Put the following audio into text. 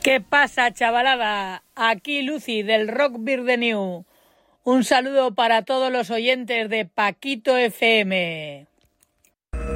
¿Qué pasa, chavalada? Aquí Lucy del Rock Beer the New. Un saludo para todos los oyentes de Paquito FM.